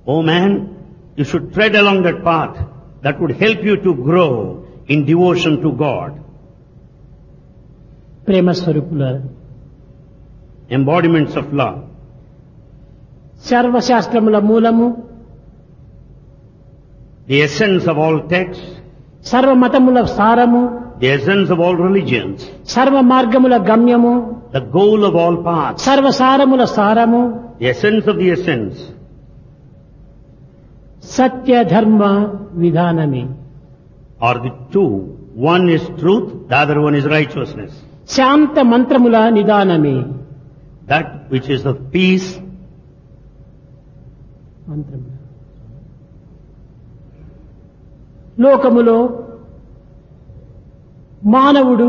O man, you should tread along that path that would help you to grow in devotion to God. ప్రేమ స్వరూపులారా, Embodiments of love. సర్వశాస్త్రముల మూలము, The essence of all texts, సర్వమతముల సారము, the essence of all religions, సర్వ మార్గముల గమ్యము, the goal of all paths, సర్వసారముల సారము, the essence of the essence, సత్య ధర్మ విధానమే. are the two. One is truth, the other one is righteousness. Shanta మంత్రముల నిదానమే. That which is of peace, మంత్రముల లోకములో మానవుడు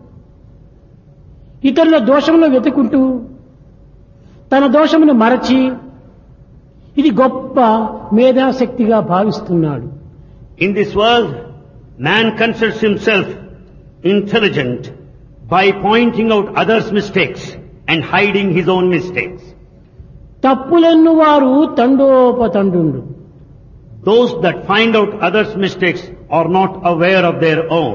ఇతరుల దోషములను వెతుకుంటూ తన దోషమును మరచి ఇది గొప్ప మేధాశక్తిగా భావిస్తున్నాడు. in this world, man considers himself intelligent by pointing out others' mistakes and hiding his own mistakes. తప్పులెన్ను వారు తండోపతండు. Those that find out others' mistakes are not aware of their own.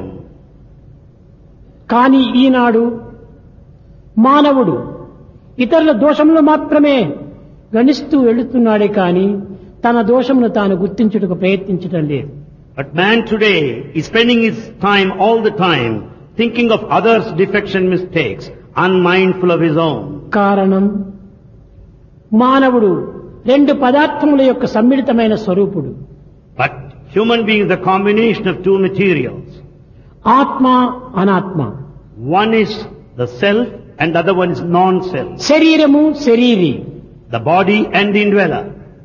కానీ ఈనాడు మానవుడు ఇతరుల దోషములు మాత్రమే గణిస్తూ వెళుతున్నాడే కానీ తన దోషమును తాను గుర్తించుటకు ప్రయత్నించటం లేదు. But man today is spending his time all the time thinking of others' defects and mistakes, unmindful of his own. కారణం మానవుడు రెండు పదార్థముల యొక్క సమ్మిళితమైన స్వరూపుడు. But human being is the combination of two materials. ఆత్మ అనాత్మ, One is the self and the other one is non-self. శరీరము శరీరి. The body and the indweller.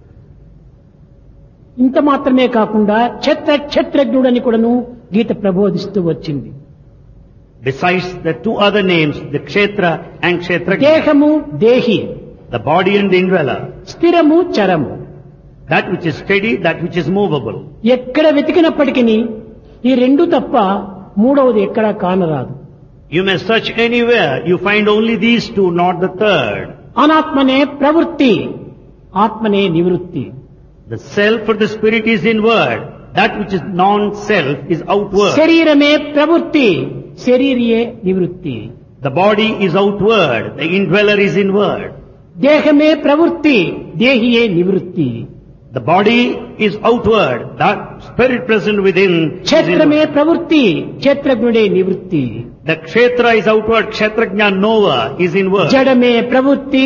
ఇంత మాత్రమే కాకుండా క్షత్రజ్ఞుడని కూడాను గీత ప్రబోధిస్తూ వచ్చింది. Besides the two other names, the Kshetra and Kshetrajna. దేహము దేహి, The body and the indweller. స్థిరము చరము. That which is steady, that which is movable. ఎక్కడ వెతికినప్పటికీ ఈ రెండు తప్ప మూడవది ఎక్కడా కానరాదు. You may search anywhere, you find only these two, not the third. అనాత్మనే ప్రవృత్తి, ఆత్మనే నివృత్తి. The self or the spirit is inward. That which is non-self is outward. శరీరమే ప్రవృత్తి, శరీరియే నివృత్తి. The body is outward, the indweller is inward. దేహమే ప్రవృత్తి, దేహియే నివృత్తి. The body is outward, that spirit present within is క్షేత్రమే inward. ప్రవృత్తి, క్షేత్రజ్ఞుడే నివృత్తి. The Kshetra is outward, Kshetrajna knower is inward. జడమే ప్రవృత్తి,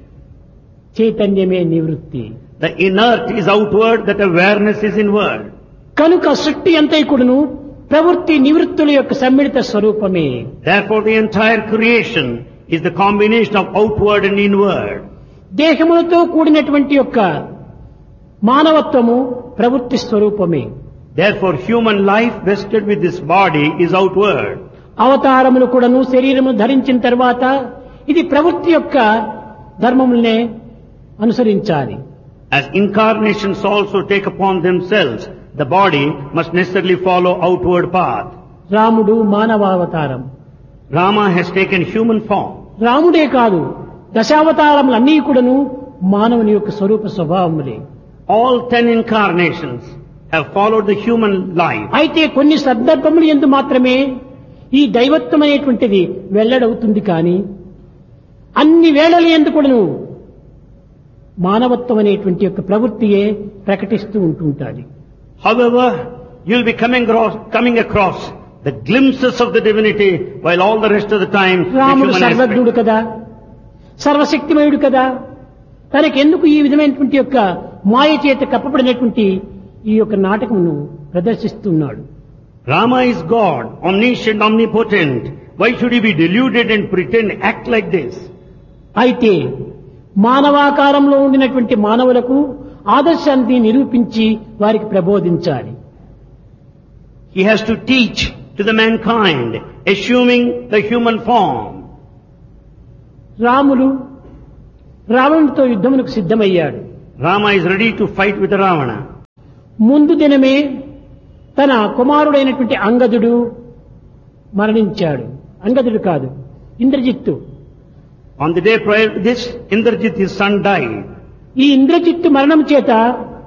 చైతన్యమే నివృత్తి. The inert is outward, that awareness is inward. కనుక సృష్టి అంతైకుడును ప్రవృత్తి నివృత్తుల యొక్క సమ్మిళిత స్వరూపమే. Therefore the entire creation is the combination of outward and inward. దేహములతో కూడినటువంటి యొక్క మానవత్వము ప్రవృత్తి స్వరూపమే. Therefore human life vested with this body is outward. అవతారములు కూడాను శరీరము ధరించిన తర్వాత ఇది ప్రవృత్తి యొక్క ధర్మములనే అనుసరించాలి. As incarnations also take upon themselves, the body must necessarily follow outward path. రాముడు మానవావతారం. Rama has taken human form. రాముడే కాదు, దశావతారములన్నీ కూడాను మానవుని యొక్క స్వరూప స్వభావములే. All 10 incarnations have followed the human life. అయితే కొన్ని సందర్భములు యందు మాత్రమే ఈ దైవత్వం అనేటువంటిది వెల్లడవుతుంది కానీ అన్ని వేళల యందు కూడాను మానవత్వం అనేటువంటి యొక్క ప్రవృత్తియే ప్రకటిస్తూ ఉంటుంటాది. However, you'll be coming across the glimpses of the divinity while all the rest of the time the రాముడు human సర్వజ్ఞుడు aspect. కదా, సర్వశక్తిమయుడు కదా, తనకెందుకు ఈ విధమైనటువంటి యొక్క మాయ చేత కప్పబడినటువంటి ఈ యొక్క నాటకమును ప్రదర్శిస్తున్నాడు. Rama is God, omniscient, omnipotent. Why should he be deluded and pretend, act like this? అయితే మానవాకారంలో ఉండినటువంటి మానవులకు ఆదర్శాన్ని నిరూపించి వారికి ప్రబోధించాలి. He has to teach to the mankind, assuming the human form. రాముడు రావణుడితో యుద్ధమునకు సిద్ధమయ్యాడు. Rama is ready to fight with Ravana. ముందు దినమే తన కుమారుడైనటువంటి అంగదుడు మరణించాడు. అంగదుడు కాదు, Indrajit. On the day prior to this, Indrajit, his son, died. ఈ ఇంద్రజిత్తు మరణం చేత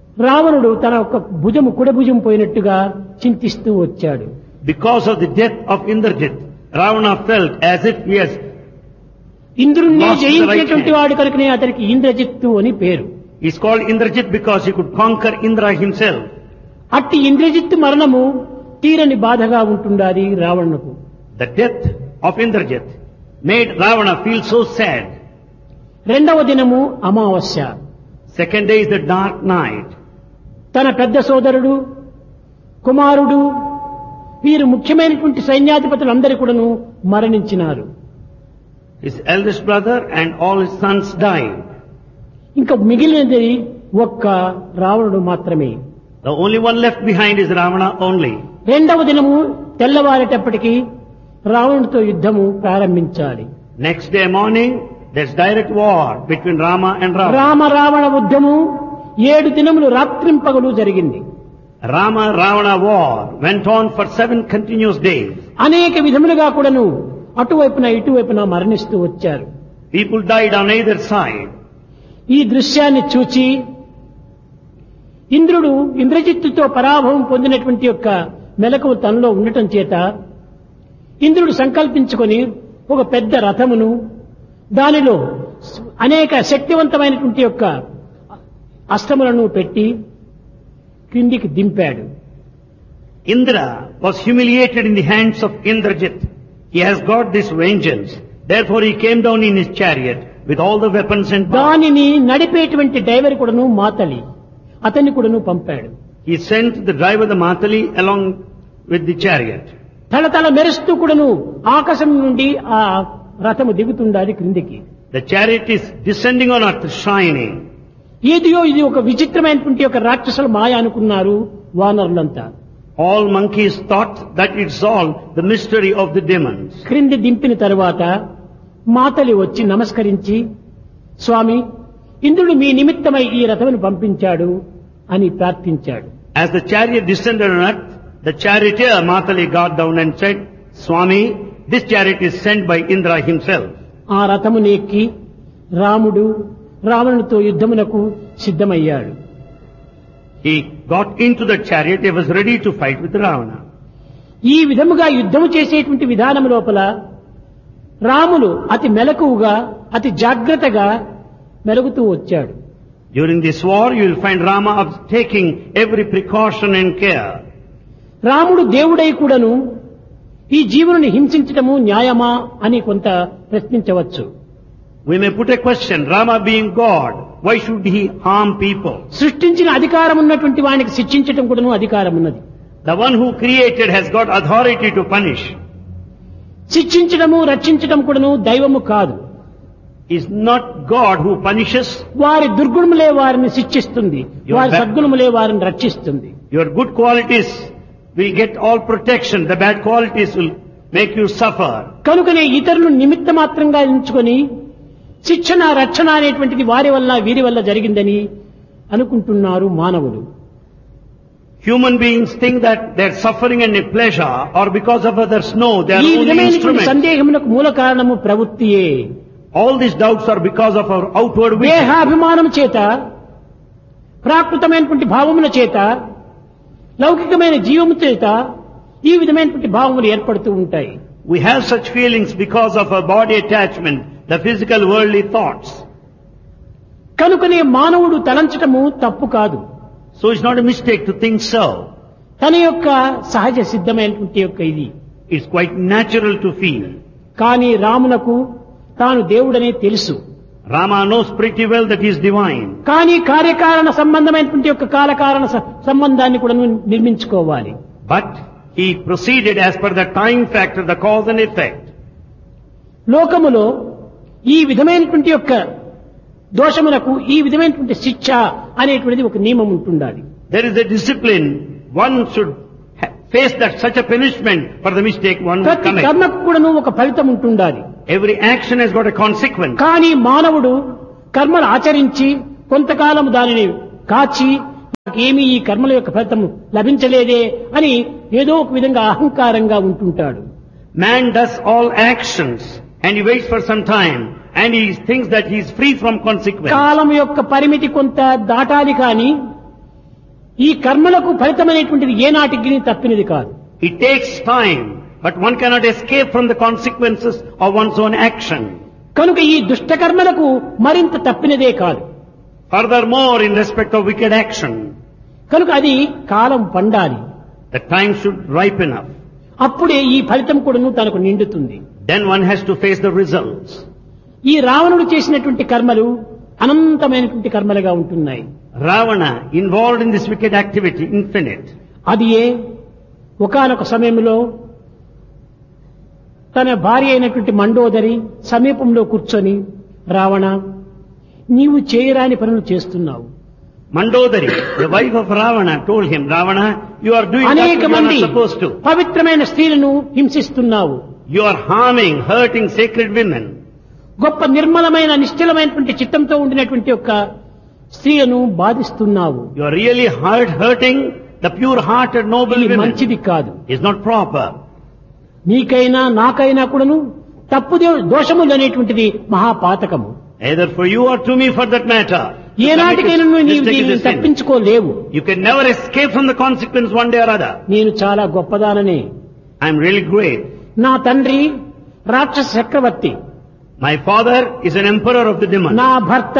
రావణుడు తన ఒక భుజము కుడి భుజం పోయినట్టుగా చింతిస్తూ వచ్చాడు. Because of the death of Indrajit, Ravana felt as if he has ఇంద్రుణ్ణి lost the right జయించినటువంటి hand. వాడు కనుకనే అతనికి ఇంద్రజిత్తు అని పేరు. He's called Indrajit because he could conquer Indra himself. అట్టి ఇంద్రజిత్తు మరణము తీరని బాధగా ఉంటుండాలి రావణుకు. The death of Indrajit made Ravana feel so sad. రెండవ దినము అమావాస్య. Second day is the dark night. తన పెద్ద సోదరుడు, కుమారుడు, వీరు ముఖ్యమైనటువంటి సైన్యాధిపతులందరూ కూడాను మరణించినారు. His eldest brother and all his sons died. ఇంకా మిగిలినది ఒక్క రావణుడు మాత్రమే. The only one left behind is Ravana only. రెండవ దినము తెల్లవారేటప్పటికి రావణుడితో యుద్ధము ప్రారంభించాలి. Next day morning, there's direct war between Rama and Ravana. Rama Ravana యుద్ధము 7 దినములు రాత్రింపగలు జరిగింది. Rama Ravana war went on for 7 continuous days. అనేక విధములుగా కూడాను అటువైపున ఇటువైపున మరణిస్తూ వచ్చారు. People died on either side. ఈ దృశ్యాన్ని చూచి ఇంద్రుడు ఇంద్రజిత్తుతో పరాభవం పొందినటువంటి యొక్క మెలకువ తనలో ఉండటం చేత ఇంద్రుడు సంకల్పించుకొని ఒక పెద్ద రథమును దానిలో అనేక శక్తివంతమైనటువంటి యొక్క అస్త్రములను పెట్టి క్రిందికి దింపాడు. Indra was humiliated in the hands of Indrajit. He has got this vengeance. Therefore he came down in his chariot with all the weapons and power. దానిని నడిపేటువంటి డ్రైవర్ కూడాను మాతలి అతన్ని కూడాను పంపాడు. He sent the driver, the Matali, along with the chariot. తలతల మెరుస్తూ కూడాను ఆకాశం నుండి ఆ రథము దిగుతుండాలి క్రిందికి. The chariot is descending on earth, shining. ఏదియో ఇది ఒక విచిత్రమైనటువంటి ఒక రాక్షసుల మాయ అనుకున్నారు వానరులంతా. All monkeys thought that it's all the mystery of the demons. క్రింది దింపిన తరువాత మాతలి వచ్చి నమస్కరించి, స్వామి, ఇంద్రుడు మీ నిమిత్తమై ఈ రథమును పంపించాడు అని ప్రార్థించాడు. As the chariot descended on earth, the charioteer Matali got down and said, Swami, this chariot is sent by Indra himself. ఆ రథమును ఎక్కి రాముడు రావణుడితో యుద్ధమునకు సిద్ధమయ్యాడు. He got into the chariot, he was ready to fight with Ravana. ఈ విధముగా యుద్ధము చేసేటువంటి విధానం లోపల రాములు అతి మెలకువగా అతి జాగ్రత్తగా మెలుగుతూ వచ్చాడు. During this war, you will find Rama taking every precaution and care. రాముడు దేవుడై కూడాను ఈ జీవుని హింసించటము న్యాయమా అని కొంత ప్రశ్నించవచ్చు. We may put a question, Rama being God, why should he harm people? సృష్టించిన అధికారం ఉన్నటువంటి వానికి శిక్షించటం కూడాను అధికారం ఉన్నది. The one who created has got authority to punish. శిక్షించడము రక్షించటం కూడాను దైవము కాదు. Is not God who punishes. వారి దుర్గుణములే వారిని శిక్షిస్తుంది, వారి bad- సద్గుణములే వారిని రక్షిస్తుంది. Your good qualities will get all protection, the bad qualities will make you suffer. కనుకనే ఇతరులను నిమిత్త మాత్రంగా ఎంచుకొని శిక్షణ రక్షణ అనేటువంటిది వారి వల్ల వీరి వల్ల జరిగిందని అనుకుంటున్నారు మానవులు. Human beings think that their suffering and pleasure are because of others. No, they are ఈ only విధమైనటువంటి instruments. సందేహమునకు మూల కారణము ప్రవృత్తియే. All these doubts are because of our outward vision. దేహాభిమానం చేత, ప్రాకృతమైనటువంటి భావముల చేత, లౌకికమైన జీవము చేత ఈ విధమైనటువంటి భావములు ఏర్పడుతూ ఉంటాయి. We have such feelings because of our body attachment, the physical worldly thoughts. కనుకనే మానవుడు తలంచటము తప్పు కాదు. So it's not a mistake to think so. తన యొక్క సహజ సిద్ధమైనటువంటి యొక్క ఇది. It's quite natural to feel. కానీ రామునకు తాను దేవుడనే తెలుసు. Rama knows pretty well that he is divine. కానీ కార్యకారణ సంబంధమైనటువంటి యొక్క కాలకారణ సంబంధాన్ని కూడా నిర్మించుకోవాలి. But he proceeded as per the time factor, the cause and effect. లోకములో ఈ విధమైనటువంటి యొక్క దోషములకు ఈ విధమైనటువంటి శిక్ష అనేటువంటిది ఒక నియమం ఉంటుండాలి. There is a discipline. One should face that such a punishment for the mistake one would ప్రతి commit. కర్మకు కూడాను ఒక ఫలితం ఉంటుండాలి. Every action has got a consequence. కానీ మానవుడు కర్మలు ఆచరించి కొంతకాలం దానిని కాచి నాకేమీ ఈ కర్మల యొక్క ఫలితం లభించలేదే అని ఏదో ఒక విధంగా అహంకారంగా ఉంటుంటాడు. Man does all actions and he waits for some time and he thinks that he is free from consequence. కాలం యొక్క పరిమితి కొంత దాటాలి కానీ ఈ కర్మలకు ఫలితమైనటువంటిది ఏనాటికి తప్పినది కాదు. It takes time, but one cannot escape from the consequences of one's own action. కనుక ఈ దుష్ట కర్మలకు మరింత తప్పినదే కాదు. Furthermore, in respect of wicked action, కనుక అది కాలం పండాలి. the time should ripen up. అప్పుడే ఈ ఫలితం కూడాను తనకు నిండుతుంది. Then one has to face the results. ఈ రావణుడు చేసినటువంటి కర్మలు అనంతమైనటువంటి కర్మలుగా ఉంటున్నాయి. Ravana, involved in this wicked activity, infinite. అది ఒకానొక సమయంలో తన భార్య అయినటువంటి మండోదరి సమీపంలో కూర్చొని, రావణ, నీవు చేయరాని పనులు చేస్తున్నావు. Mandodari, the wife of Ravana, told him, Ravana, you are doing that అనేక which you are మంది not supposed to. పవిత్రమైన స్త్రీలను హింసిస్తున్నావు. You are harming, hurting sacred women. గొప్ప నిర్మలమైన నిశ్చలమైనటువంటి చిత్తంతో ఉండినటువంటి యొక్క స్త్రీలను బాధిస్తున్నావు. You are really hurting the pure-hearted noble ఇది women. మంచిది కాదు. It's not proper. నీకైనా నాకైనా కూడాను తప్పు దోషములు అనేటువంటిది మహాపాతకము. Either for you or to me for that matter. ఏనాటికైనా నీవు Mistake is దీనిని a sin. తప్పించుకోలేవు. You can never escape from the consequence one day or other. నేను చాలా గొప్పదాననే. I am really great. నా తండ్రి రాక్షస చక్రవర్తి, My father is an emperor of the demons. నా భర్త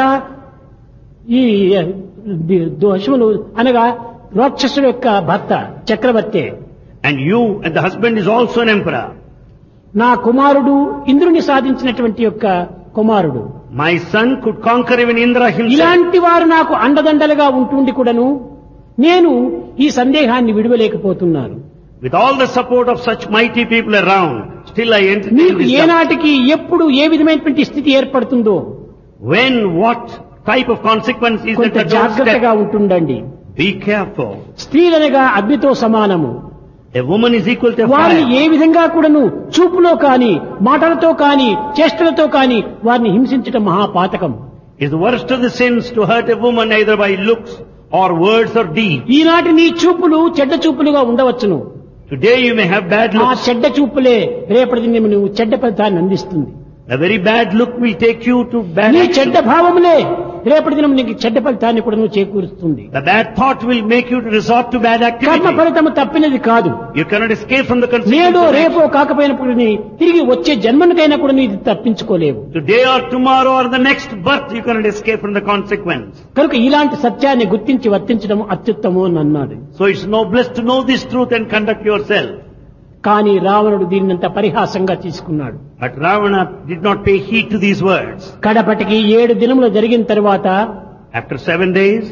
ఈ దోషములు అనగా రాక్షసుడు యొక్క భర్త చక్రవర్తి, And you and the husband is also an emperor. నా కుమారుడు ఇంద్రుని సాధించినటువంటి యొక్క కుమారుడు. My son could conquer even Indra himself. ఇలాంటి వారు నాకు అండదండలుగా ఉంటుండి కూడాను నేను ఈ సందేహాన్ని విడవలేకపోతున్నాను. With all the support of such mighty people around, still I entertain నీకు this doubt. ఏనాటికి ఎప్పుడు ఏ విధమైనటువంటి స్థితి ఏర్పడుతుందో When, what type of consequence is కొంత that the జాగ్రత్తగా doorstep? ఉంటుండండి. Be careful. స్త్రీలనగా అగ్నితో సమానము. A woman is equal to వారిని fire. ఏ విధంగా కూడాను చూపులో కాని మాటలతో కాని చేష్టలతో కాని వారిని హింసించటం మహాపాతకం. It's the worst of the sins to hurt a woman either by looks or words or deeds. ఈనాటి నీ చూపులు చెడ్డ చూపులుగా ఉండవచ్చును. Today you may have bad ఆ looks. చెడ్డ చూపులే రేపటి దినం నువ్వు చెడ్డ ఫలితాన్ని అందిస్తుంది. A very bad look will take you to bad నీ action. చెడ్డ భావములే రేపటి దినం నీకు చెడ్డ ఫలితాన్ని కూడా నువ్వు చేకూరుస్తుంది. The bad thought will make you to resort to bad కర్మ activity. ఫలితము తప్పినది కాదు. You cannot escape from the నేడో consequences. రేపో కాకపోయినప్పుడు తిరిగి వచ్చే జన్మనికైనా కూడా ఇది తప్పించుకోలేవు. Today or tomorrow or the next birth you cannot escape from the consequence. కనుక ఇలాంటి సత్యాన్ని గుర్తించి వర్తించడం అత్యుత్తమం అని అన్నాడు. So it's noblest to know this truth and conduct yourself. కానీ రావణుడు దీన్నంత పరిహాసంగా తీసుకున్నాడు. But Ravana did not pay heed to these words. కడపటికి 7 దినములు జరిగిన తర్వాత After 7 days,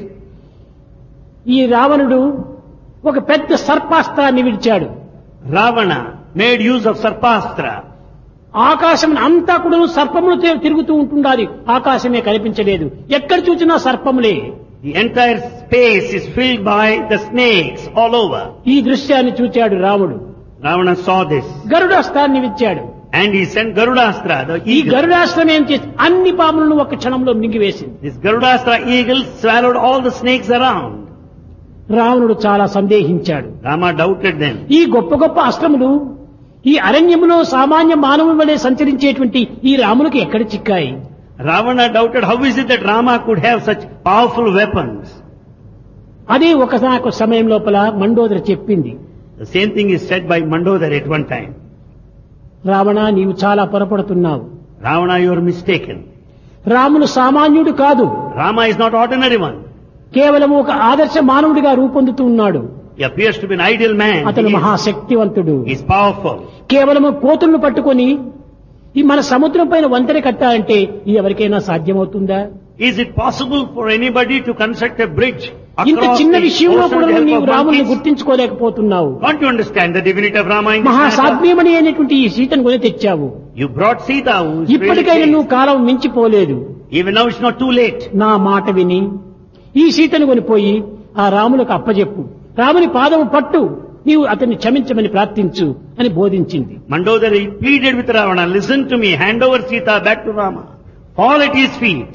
ఈ రావణుడు ఒక పెద్ద సర్పాస్త్రాన్ని విడిచాడు. Ravana made use of Sarpastra. ఆకాశం అంతా కూడా సర్పములు తిరుగుతూ ఉంటుండాలి. ఆకాశమే కనిపించలేదు. ఎక్కడ చూసినా సర్పములే. The entire space is filled by the snakes all over. ఈ దృశ్యాన్ని చూచాడు రాముడు. Ravana saw this. గరుడాస్త్రాన్ని విచ్చాడు. And he sent Garudastra, the ఈ eagle. గరుడాస్త్రం ఏం చేసి అన్ని పాములను ఒక క్షణంలో మింగివేసింది. This Garudastra eagle swallowed all the snakes around. రావణుడు చాలా సందేహించాడు. Rama doubted them. ఈ గొప్ప గొప్ప అస్త్రములు ఈ అరణ్యములో సామాన్య మానవుల వలె సంచరించేటువంటి ఈ రామునికి ఎక్కడ చిక్కాయి? Ravana doubted how is it that Rama could have such powerful weapons. అదే ఒకసారి సమయం లోపల మండోదరి చెప్పింది. The same thing is said by Mandodari at one time. Ravana, నీవు చాలా పొరపడుతున్నావు. Ravana, you are mistaken. రాముడు సామాన్యుడు కాదు. Rama is not ordinary one. కేవలం ఒక ఆదర్శ మానవుడిగా రూపొందుతూ ఉన్నాడు. He appears to be an ideal man. అతను మహాశక్తివంతుడు. He is powerful. కేవలము కోతులను పట్టుకొని ఈ మన సముద్రం పైన వంతెన కట్టాలంటే ఇది ఎవరికైనా సాధ్యమవుతుందా? Is it possible for anybody to construct a bridge ఇంత across చిన్న the విషయంలో ocean కూడా with the help నీవు of రాముని monkeys? గుర్తించుకోలేకపోతున్నావు. Can't you understand the divinity of Rama in this matter? మహాసాధ్యమణి అయినటువంటి ఈ సీతను కొని తెచ్చావు. You brought Sita, who is really ఇప్పటికైనా great. నువ్వు కాలం మించిపోలేదు. Even now it's not too late. నా మాట విని ఈ సీతను కొనిపోయి ఆ రాములకు అప్పజెప్పు. రాముని పాదము పట్టు, నీవు అతన్ని క్షమించమని ప్రార్థించు అని బోధించింది. Mandodari pleaded with Ravana, listen to me, hand over Sita back to Rama. Fall at his feet.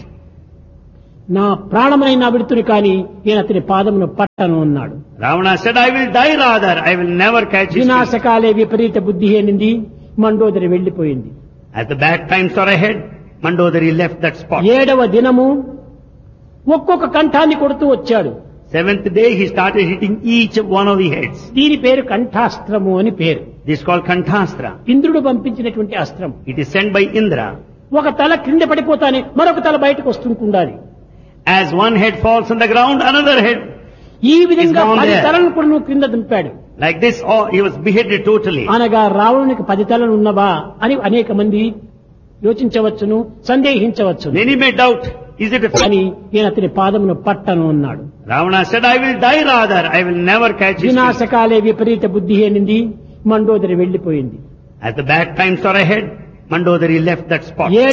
నా ప్రాణమునైనా విడుతుని కానీ నేను అతని పాదమును పట్టను అన్నాడు. Ravana said, I will die rather, I will never catch his feet. వినాశకాలే విపరీత బుద్ధి అనింది. మండోదరి వెళ్లిపోయింది. As the bad times are ahead, Mandodari left that spot. 7వ దినము ఒక్కొక్క కంఠాన్ని కొడుతూ వచ్చాడు. Seventh day he started hitting each one of the heads. దీని పేరు కంఠాస్త్రము అని పేరు. This is called Kanthastra. ఇంద్రుడు పంపించినటువంటి అస్త్రం. It is sent by Indra. ఒక తల క్రింద పడిపోతానే మరొక తల బయటకు వస్తుండాలి. As one head falls on the ground, another head. ఈ విధంగా Is down 10 there. తలను కూడా నువ్వు క్రింద దింపాడు. Like this, he was beheaded totally. అనగా రావణునికి 10 తలలు ఉన్నవా అని అనేక మంది యోచించవచ్చును, సందేహించవచ్చును. Many may doubt, is it a అని నేను అతని పాదమును పట్టను అన్నాడు. Ravana said, I will die rather, I will never catch his feet. వినాశకాలే విపరీత బుద్ధి అనింది. మండోదరి వెళ్లిపోయింది. As the bad times are ahead, Mandodari left that spot.